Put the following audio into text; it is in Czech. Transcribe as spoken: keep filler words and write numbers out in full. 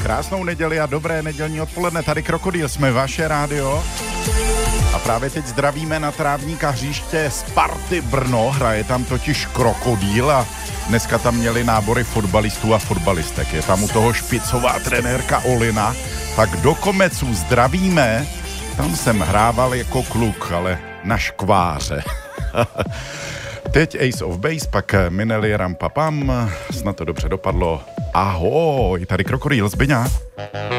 Krásnou neděli a dobré nedělní odpoledne. Tady Krokodýl, jsme vaše rádio. A právě teď zdravíme na trávníka hřiště Sparty Brno. Hraje tam totiž Krokodýl a dneska tam měli nábory fotbalistů a fotbalistek. Je tam u toho špicová trenérka Olina. Tak do Komeců zdravíme. Tam jsem hrával jako kluk, ale na škváře. Teď Ace of Base, pak Minelli Rampapam. Snad to dobře dopadlo. Ahoj, tady Krokodýl, Zbyňa.